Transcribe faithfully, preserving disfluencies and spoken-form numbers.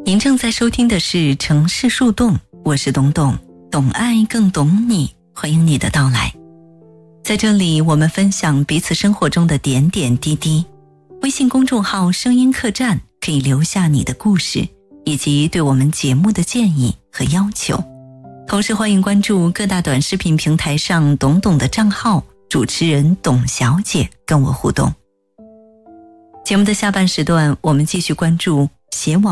您正在收听的是城市树洞，我是董董，懂爱更懂你，欢迎你的到来。在这里我们分享彼此生活中的点点滴滴。微信公众号声音客栈可以留下你的故事以及对我们节目的建议和要求，同时欢迎关注各大短视频平台上董董的账号，主持人董小姐跟我互动。节目的下半时段我们继续关注写网